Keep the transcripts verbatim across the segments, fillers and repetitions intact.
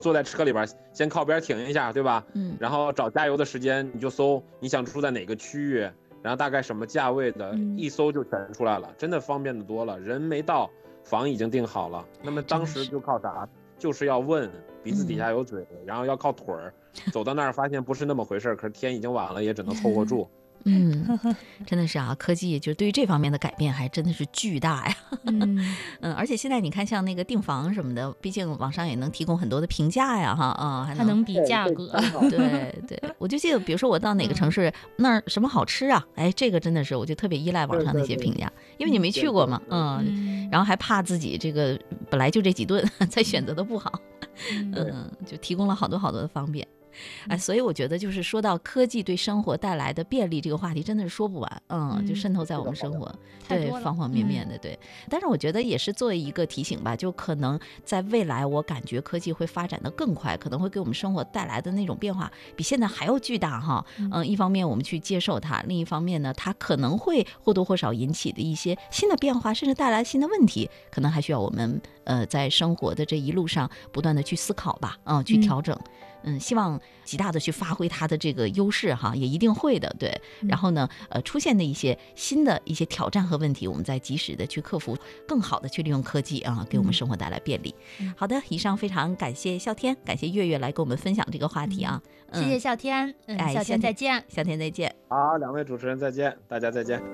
坐在车里边先靠边停一下，对吧？嗯，然后找加油的时间你就搜你想住在哪个区域，然后大概什么价位的，嗯、一搜就全出来了，真的方便的多了。人没到，房已经订好了。那么当时就靠啥？就是要问，鼻子底下有嘴，嗯、然后要靠腿儿，走到那儿发现不是那么回事，可是天已经晚了，也只能凑合住。 嗯，真的是啊，科技就对于这方面的改变还真的是巨大呀。嗯嗯，而且现在你看，像那个订房什么的，毕竟网上也能提供很多的评价呀，哈啊、嗯， 还能还能比价格。 对对，我就记得，比如说我到哪个城市，嗯、那儿什么好吃啊？哎，这个真的是，我就特别依赖网上那些评价，对对对，因为你没去过嘛，嗯，嗯然后还怕自己这个本来就这几顿，再选择的不好，嗯，嗯就提供了好多好多的方便。哎，所以我觉得就是说到科技对生活带来的便利这个话题，真的是说不完，嗯，就渗透在我们生活，对方方面面的，对。但是我觉得也是作为一个提醒吧，就可能在未来，我感觉科技会发展的更快，可能会给我们生活带来的那种变化比现在还要巨大哈。嗯，一方面我们去接受它，另一方面呢，它可能会或多或少引起的一些新的变化，甚至带来新的问题，可能还需要我们呃在生活的这一路上不断的去思考吧，嗯，去调整。嗯嗯，希望极大的去发挥它的这个优势哈，也一定会的，对。然后呢，呃，出现的一些新的一些挑战和问题，我们再及时的去克服，更好的去利用科技啊，给我们生活带来便利。嗯、好的，以上非常感谢笑天，感谢月月来跟我们分享这个话题啊。 嗯、谢谢笑天，嗯， 哎， 笑天再见， 笑天再见。 好，两位主持人再见，大家再见。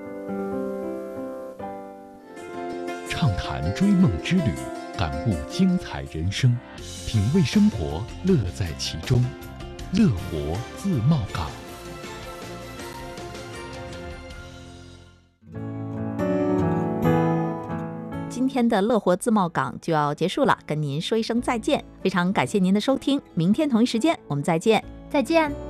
畅谈追梦之旅，感悟精彩人生，品味生活，乐在其中。乐活自贸港。 今天的乐活自贸港就要结束了，跟您说一声再见，非常感谢您的收听，明天同一时间我们再见， 再见。